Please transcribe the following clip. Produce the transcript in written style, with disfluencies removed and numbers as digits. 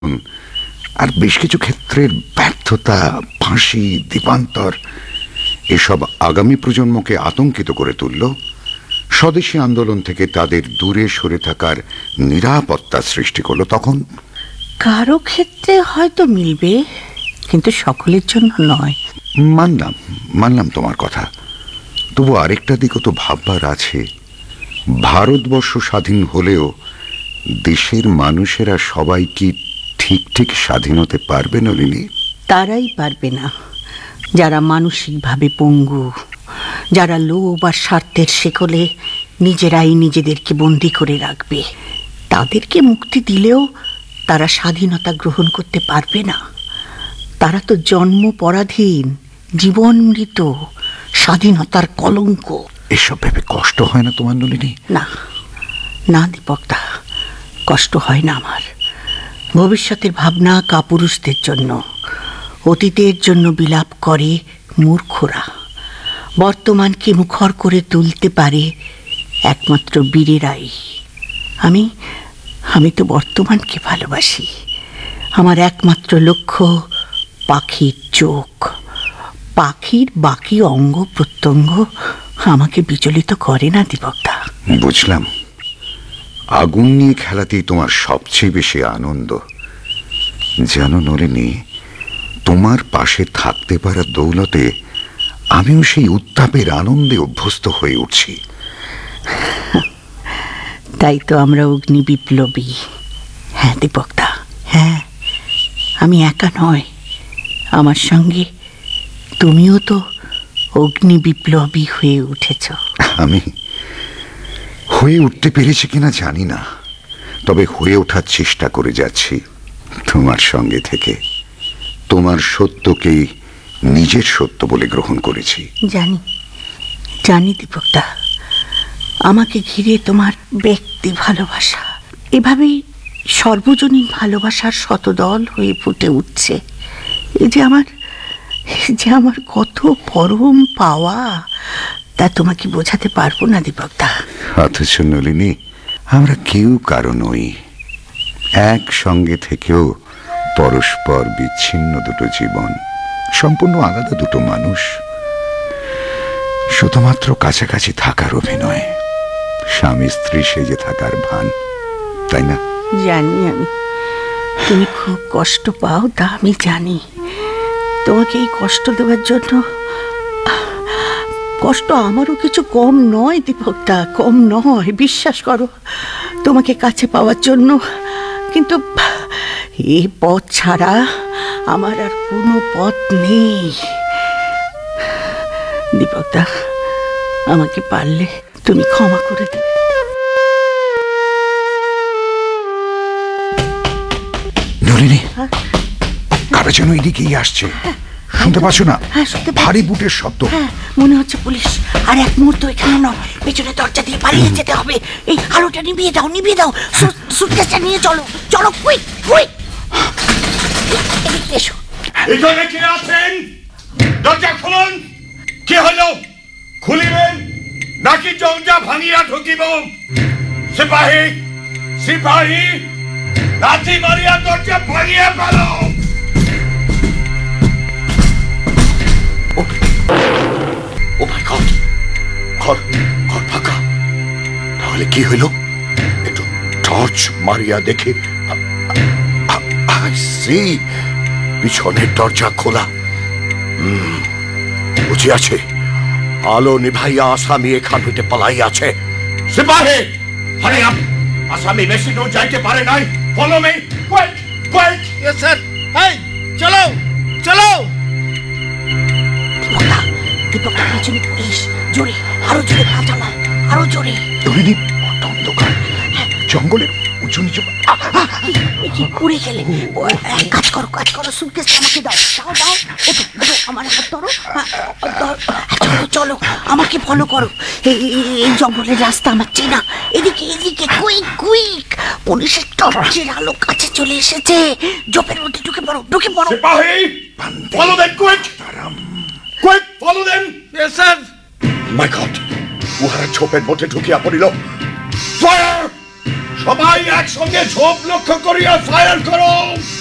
আর বেশ কিছু ক্ষেত্রের ব্যর্থতা, ফাঁসি, দ্বীপান্তর এসব আগামী প্রজন্মকে আতঙ্কিত করে তুলল। স্বদেশী আন্দোলন থেকে তাদের দূরে সরে থাকার নিরাপত্তা সৃষ্টি করলো। তখন কারো ক্ষেত্রে হয়তো মিলবে, কিন্তু সকলের জন্য নয়। মানলাম তোমার কথা। তবু আরেকটা দিকও তো ভাববার আছে। ভারতবর্ষ স্বাধীন হলেও দেশের মানুষেরা সবাই কি ঠিক ঠিক স্বাধীন হতে পারবে নলিনী? তারাই পারবে না যারা মানসিকভাবে পঙ্গু, যারা লোভ আর স্বার্থের শেকলে নিজেরাই নিজেদেরকে বন্দী করে রাখবে। তাদেরকে মুক্তি দিলেও তারা স্বাধীনতা গ্রহণ করতে পারবে না। তারা তো জন্ম পরাধীন, জীবন মৃত, স্বাধীনতার কলঙ্ক। এসব ভেবে কষ্ট হয় না তোমার নলিনী? না না দীপকদা, কষ্ট হয় না আমার। ভবিষ্যতের ভাবনা কাপুরুষদের জন্য, অতীতের জন্য বিলাপ করে মূর্খরা। বর্তমানকে মুখর করে তুলতে পারে একমাত্র বীরেরাই। আমি তো বর্তমানকে ভালোবাসি। আমার একমাত্র লক্ষ্য পাখির চোখ। পাখির বাকি অঙ্গ প্রত্যঙ্গ আমাকে বিচলিত করে না দীপকদা। বুঝলাম। আগুন নিয়ে খেলাতেই তোমার সবচেয়ে বেশি আনন্দ। জানো নলিনী, তোমার পাশে থাকতে পারা দৌলতে আমিও সেই উত্তাপের আনন্দে অভ্যস্ত হয়ে উঠছি। তাই তো আমরা অগ্নি বিপ্লবী। হ্যাঁ দীপকদা, হ্যাঁ, আমি একা নয়, আমার সঙ্গে তুমিও তো অগ্নি বিপ্লবী হয়ে উঠেছ। আমি হয়ে উঠতে পেরেছি কিনা জানি না, তবে হয়ে ওঠার চেষ্টা করে যাচ্ছি তোমার সঙ্গে থেকে। তোমার সত্যকেই নিজের সত্য বলে গ্রহণ করেছি। জানি দীপকদা, আমাকে ঘিরে তোমার ব্যক্তি ভালোবাসা এভাবেই সর্বজনীন ভালোবাসার শতদল হয়ে ফুটে উঠছে। এই যে আমার কত পরম পাওয়া, তা তোমাকে বোঝাতে পারবো না দীপকদা। অথচ নলিনী, আমরা কেউ কারো নই। একসঙ্গে থেকেও পরস্পর বিচ্ছিন্ন দুটো জীবন, সম্পূর্ণ আলাদা দুটো মানুষ, শুধুমাত্র কাছাকাছি থাকার অভিনয়, স্বামী স্ত্রী সেজে থাকার ভান, তাই না? জানি আমি, তুমি খুব কষ্ট পাও, তা আমি জানি। তোমাকে এই কষ্ট দেওয়ার জন্য কষ্ট আমারও কিছু কম নয় দীপকদা, কম নয়, বিশ্বাস করো। তোমাকে কাছে পাওয়ার জন্য, কিন্তু এই পথ ছাড়া আমার আর কোনো পথ নেই। দীপকদা, আমাকে পারলে তুমি ক্ষমা করে দেবে। নলিনী, কারা যেন এদিকেই আসছে, শুনতে পাচ্ছ না? ভারী বুটের শব্দ। মনে হচ্ছে পুলিশ। আর এক মুহূর্ত এখানে নয়, পেছনে দরজা দিয়ে পালিয়ে যেতে হবে। এই আলোটা নিভিয়ে দাও। সুটকেসটা নিয়ে চলো, কুইক। এদিকে এসো। এখানে কে আছেন? দরজা খুলুন। কি হলো? খুলিবেন নাকি দরজা ভাঙিয়া ঢুকিব? সিপাহী, লাঠি মারিয়া দরজা ভাঙিয়া ফেলো। ও মাই গড, ঘর ফাঁকা। তাহলে কি হইল? একটু টর্চ মারিয়া দেখে, পিছনের দরজা খোলা। বুঝি আছে, আলো নিভাইয়া আসামি এখান হইতে পালাইয়াছে। সিপাহী, হারি আপ, আসামি বেশি দূর যাইতে পারে নাই। Follow me, quick. Yes sir. এই চলো। দীপকদা, পিছনে পুলিশ। জোরে, আরো জোরে পা চালাও, আরো জোরে। নলিনী, অন্ধকার, জঙ্গলের উঁচু নিচু। উড়ে গেলে কাজ করো, সুটকেসটা আমাকে দাও। ওঠো, আমার হাত ধরো। চলো, আমাকে ফলো করো। এই জঙ্গলের রাস্তা আমার চেনা। এদিকে, কুইক। পুলিশের টর্চের আলো কাছে চলে এসেছে। জপের মধ্যে ঢুকে পড়ো। সিপাহী, follow them, quick, follow them. Yes sir. মাই গড, উহারা ঝোপের মধ্যে ঢুকিয়া পড়িল। ফায়ার! সবাই একসঙ্গে ঝোপ লক্ষ্য করিয়া ফায়ার করো।